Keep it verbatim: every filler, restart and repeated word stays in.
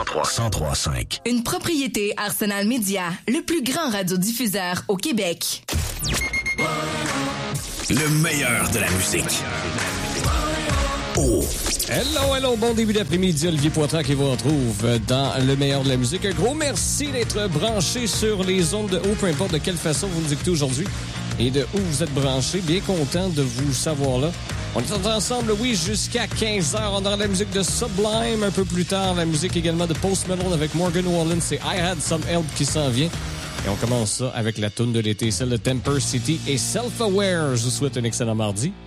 trois cent trois virgule cinq. Une propriété Arsenal Media, le plus grand radiodiffuseur au Québec. Le meilleur de la musique. Oh. Hello, hello, bon début d'après-midi, Olivier Poitras qui vous retrouve dans le meilleur de la musique. Un gros merci d'être branché sur les ondes de haut, peu importe de quelle façon vous nous écoutez aujourd'hui et de où vous êtes branché. Bien content de vous savoir là. On est ensemble, oui, jusqu'à quinze heures. On aura la musique de Sublime un peu plus tard. La musique également de Post Malone avec Morgan Wallen. C'est I Had Some Help qui s'en vient. Et on commence ça avec la toune de l'été, celle de Temper City et Self-Aware. Je vous souhaite un excellent mardi.